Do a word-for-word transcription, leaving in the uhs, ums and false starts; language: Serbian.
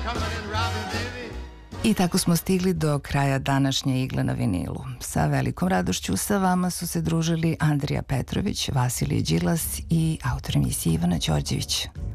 I tako smo stigli do kraja današnje Igle na vinilu. Sa velikom radošću sa vama su se družili Andrija Petrović, Vasilije Đilas i autor emisije Ivana Đorđević.